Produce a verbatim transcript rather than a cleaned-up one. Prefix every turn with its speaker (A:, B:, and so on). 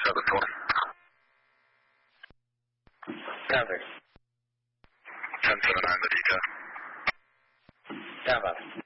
A: seven four.
B: Copy.
A: ten seven nine, the decal.
B: Stand by.